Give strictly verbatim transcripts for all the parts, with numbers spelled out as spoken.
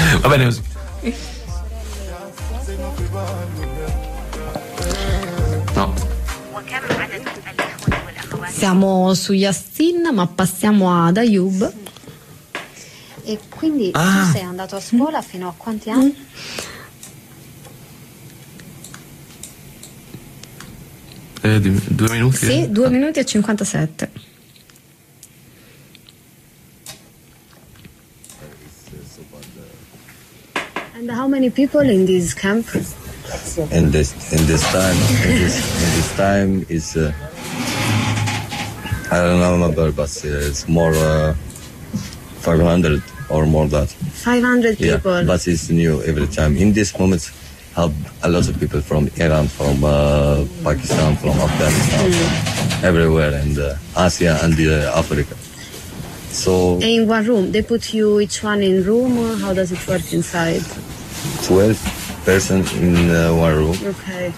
Va bene così. No. Siamo su Yassin, ma passiamo ad Ayub. E quindi ah. tu sei andato a scuola fino a quanti anni? Eh, due minuti? Sì, due ah. minuti e cinquantasette. And how many people in this camp? In this in this time in this in this time is uh, I don't remember, but it's more uh, five hundred or more that. five hundred people. Yeah, but it's new every time. In this moment, help a lot of people from Iran, from uh, Pakistan, from Afghanistan, mm. everywhere, and uh, Asia and uh, Africa. So. And in one room, they put you each one in room, or how does it work inside? Twelve person in uh, one room. Okay.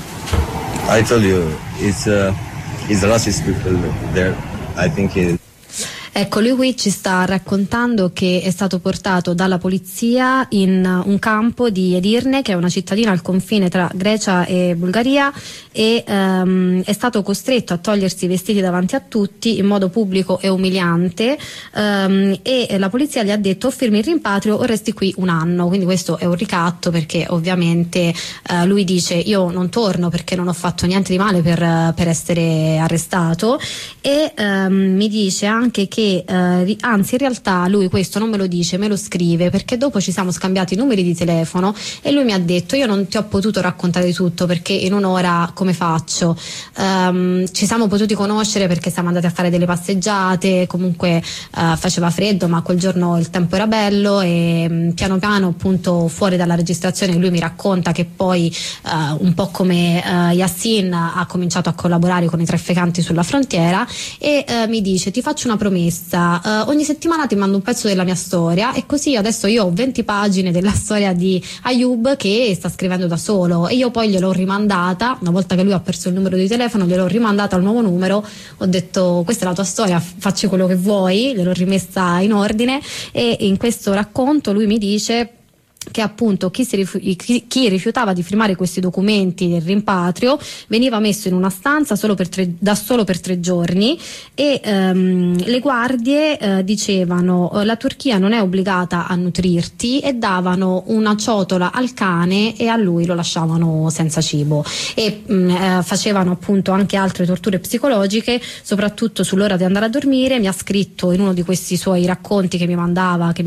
I told you, it's uh, it's racist people there. I think. It, Ecco, lui qui ci sta raccontando che è stato portato dalla polizia in un campo di Edirne, che è una cittadina al confine tra Grecia e Bulgaria, e um, è stato costretto a togliersi i vestiti davanti a tutti in modo pubblico e umiliante, um, e la polizia gli ha detto: o firmi il rimpatrio o resti qui un anno. Quindi questo è un ricatto, perché ovviamente uh, lui dice: io non torno perché non ho fatto niente di male per, per essere arrestato, e um, mi dice anche che Uh, anzi in realtà lui questo non me lo dice, me lo scrive, perché dopo ci siamo scambiati i numeri di telefono e lui mi ha detto: io non ti ho potuto raccontare tutto perché in un'ora come faccio? Um, ci siamo potuti conoscere perché siamo andati a fare delle passeggiate, comunque uh, faceva freddo, ma quel giorno il tempo era bello, e um, piano piano, appunto, fuori dalla registrazione lui mi racconta che poi uh, un po' come uh, Yassin ha cominciato a collaborare con i trafficanti sulla frontiera, e uh, mi dice: ti faccio una promessa, Uh, ogni settimana ti mando un pezzo della mia storia, e così adesso io ho venti pagine della storia di Ayub che sta scrivendo da solo, e io poi gliel'ho rimandata, una volta che lui ha perso il numero di telefono gliel'ho rimandata al nuovo numero, ho detto: questa è la tua storia, facci quello che vuoi, gliel'ho rimessa in ordine. E in questo racconto lui mi dice che appunto chi, si rifu- chi, chi rifiutava di firmare questi documenti del rimpatrio veniva messo in una stanza solo per tre, da solo per tre giorni, e um, le guardie uh, dicevano: la Turchia non è obbligata a nutrirti, e davano una ciotola al cane e a lui lo lasciavano senza cibo, e um, uh, facevano appunto anche altre torture psicologiche, soprattutto sull'ora di andare a dormire. Mi ha scritto in uno di questi suoi racconti che mi mandava, che mi